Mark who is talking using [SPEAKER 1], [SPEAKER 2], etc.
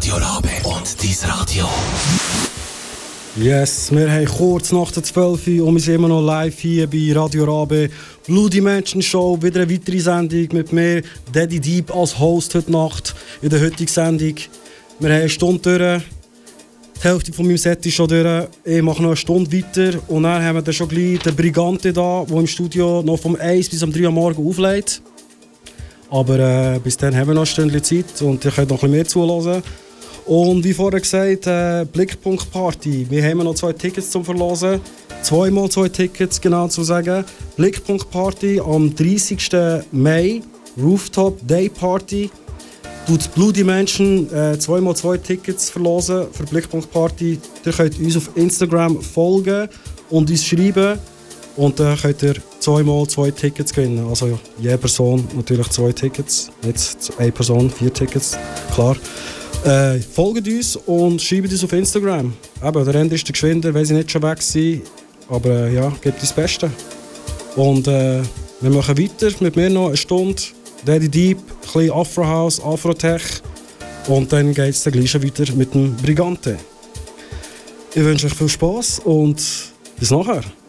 [SPEAKER 1] Radio Rabe und dein Radio.
[SPEAKER 2] Yes, wir haben kurz nach der 12 Uhr und wir sind immer noch live hier bei Radio Rabe. Bloody Menschen Show, wieder eine weitere Sendung mit mir, Daddy Deep als Host heute Nacht in der heutigen Sendung. Wir haben eine Stunde durch, die Hälfte von meinem Set ist schon durch. Ich mache noch eine Stunde weiter und dann haben wir dann schon gleich den Brigante da, der im Studio noch vom 1 bis um 3 Uhr morgen auflegt. Aber bis dann haben wir noch ein Stündchen Zeit und ihr könnt noch ein bisschen mehr zuhören. Und wie vorher gesagt, Blickpunkt Party. Wir haben noch 2 Tickets zum Verlosen. 2x2 Tickets, genau zu sagen. Blickpunkt Party am 30. Mai. Rooftop Day Party. Tut Bloody Menschen 2x2 Tickets verlosen für Blickpunkt Party. Ihr könnt uns auf Instagram folgen und uns schreiben. Und dann könnt ihr 2x2 Tickets gewinnen. Also jede Person natürlich 2 Tickets. Nicht eine Person 4 Tickets, klar. Folgt uns und schreibt uns auf Instagram. Eben, der Ende ist der Geschwinder, weil sie nicht schon weg sind. Aber ja, gebt uns das Beste. Und wir machen weiter mit mir noch eine Stunde. Daddy Deep, ein bisschen Afro House, Afro Tech. Und dann geht es dann gleich schon weiter mit dem Brigante. Ich wünsche euch viel Spass und bis nachher.